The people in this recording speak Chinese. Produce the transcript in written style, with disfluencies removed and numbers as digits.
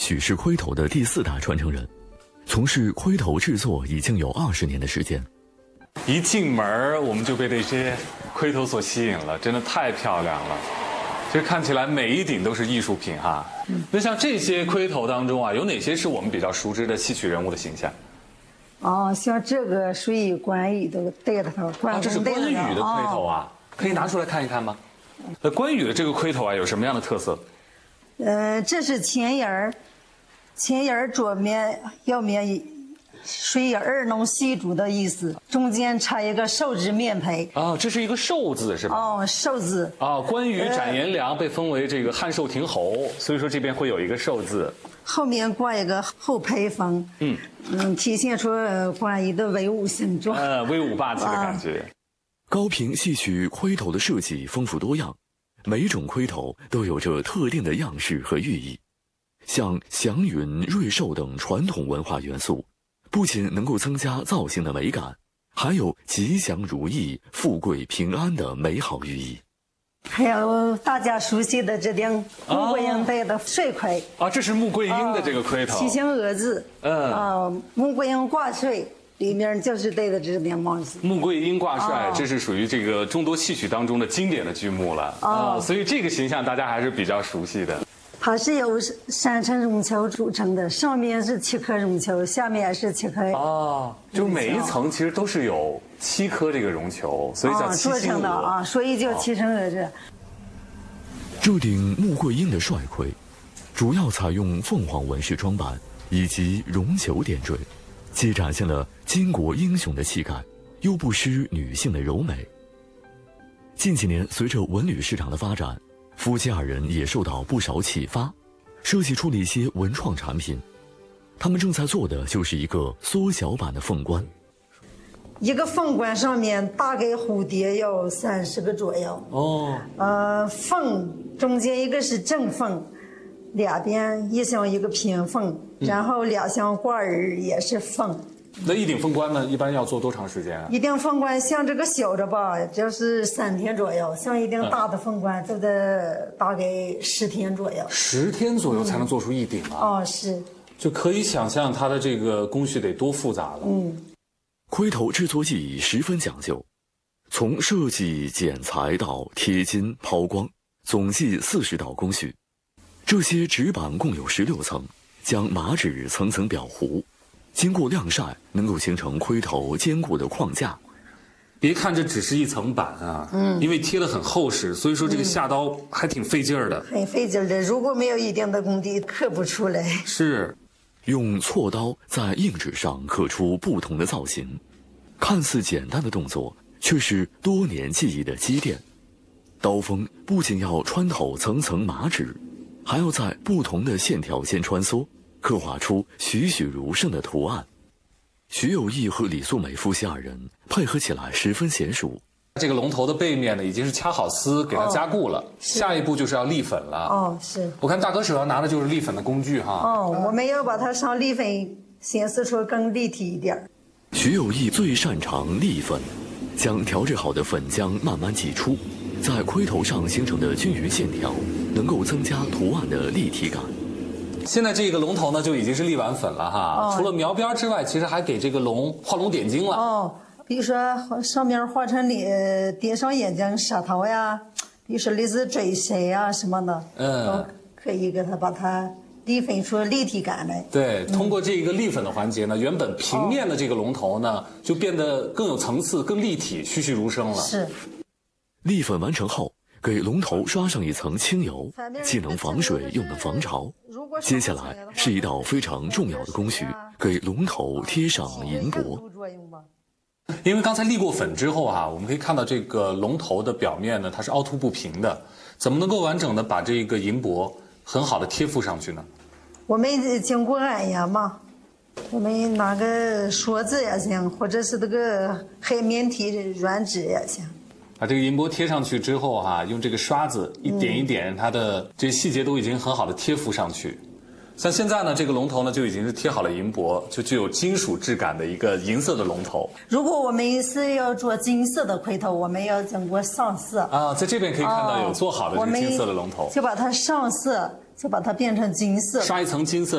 许氏盔头的第4代传承人，从事盔头制作已经有20年的时间。 一进门我们就被这些盔头所吸引了，真的太漂亮了。其实看起来每一顶都是艺术品哈。那像这些盔头当中啊，有哪些是我们比较熟知的戏曲人物的形象？ 哦，像这个属于关羽的戴的头， 这是关羽的盔头啊，可以拿出来看一看吗？关羽的这个盔头啊，有什么样的特色？ 这是前沿儿，前沿儿左面、右面属于2龙戏珠的意思，中间插一个寿字面胚。 啊，这是一个寿字是吧？ 哦，寿字。 啊，关羽斩颜良被封为这个汉寿亭侯，所以说这边会有一个寿字。 后面挂一个后披风，体现出关羽的威武雄壮， 威武霸气的感觉。 高平戏曲盔头的设计丰富多样，每种盔头都有着特定的样式和寓意。像祥云、瑞寿等传统文化元素，不仅能够增加造型的美感，还有吉祥如意、富贵平安的美好寓意。 还有大家熟悉的这顶穆桂英戴的帅盔啊，这是穆桂英的这个盔头， 七星鹅字，穆桂英挂帅里面就是戴的这顶帽子。 穆桂英挂帅，这是属于这个众多戏曲当中的经典的剧目了所以这个形象大家还是比较熟悉的。 它是由3层绒球组成的，上面是7颗绒球，下面是7颗。 哦，就每一层其实都是有7颗这个绒球，所以叫七星鹅啊，所以叫七星鹅这。 这顶穆桂英的帅盔，主要采用凤凰纹饰装扮以及绒球点缀，既展现了巾帼英雄的气概，又不失女性的柔美。近几年，随着文旅市场的发展，夫妻2人也受到不少启发，设计出了一些文创产品。他们正在做的就是一个缩小版的凤冠。 一个凤冠上面大概蝴蝶有30个左右。凤中间一个是正凤，两边一像一个平凤，然后2像挂耳也是凤。 那一顶凤冠呢，一般要做多长时间啊？ 一顶凤冠像这个小的吧，就是3天左右；像一顶大的凤冠，就得大概10天左右。 10天左右才能做出一顶啊？ 是。 就可以想象它的这个工序得多复杂了。 盔头制作技艺十分讲究，从设计、剪裁到贴金、抛光，总计40道工序。这些纸板共有16层，将麻纸层层裱糊，经过晾晒，能够形成盔头坚固的框架。 别看这只是一层板啊，因为贴得很厚实，所以说这个下刀还挺费劲儿的。 很费劲儿的，如果没有一定的功底，刻不出来。 是。用锉刀在硬纸上刻出不同的造型，看似简单的动作，却是多年技艺的积淀。刀锋不仅要穿透层层麻纸，还要在不同的线条间穿梭，刻画出栩栩如生的图案。徐有义和李素美夫妻2人配合起来十分娴熟。 这个龙头的背面呢，已经是掐好丝给它加固了，下一步就是要立粉了。 是。 我看大哥手上拿的就是立粉的工具哈。 我们要把它上立粉，显示出更立体一点。 徐有义最擅长立粉，将调制好的粉浆慢慢挤出，在盔头上形成的均匀线条，能够增加图案的立体感。 现在这个龙头呢，就已经是立完粉了哈。除了描边之外，其实还给这个龙画龙点睛了。 比如说上面画成点上眼睛、舌头呀，比如说类似嘴唇呀什么的，都可以给它把它立粉出立体感来。 对，通过这个立粉的环节呢，原本平面的这个龙头呢，就变得更有层次、更立体、栩栩如生了。 是。 立粉完成后，给龙头刷上一层清油，既能防水又能防潮。接下来是一道非常重要的工序，给龙头贴上银箔。 因为刚才立过粉之后我们可以看到这个龙头的表面呢，它是凹凸不平的，怎么能够完整的把这个银箔很好的贴附上去呢？ 我们经过按压嘛，我们拿个锁子也行，或者是这个海绵体软纸也行。 把这个银箔贴上去之后用这个刷子一点一点，它的这些细节都已经很好的贴附上去。像现在呢，这个龙头呢就已经是贴好了银箔，就具有金属质感的一个银色的龙头。 如果我们是要做金色的盔头，我们要经过上色在这边可以看到有做好的这个金色的龙头， 就把它上色，就把它变成金色， 刷一层金色。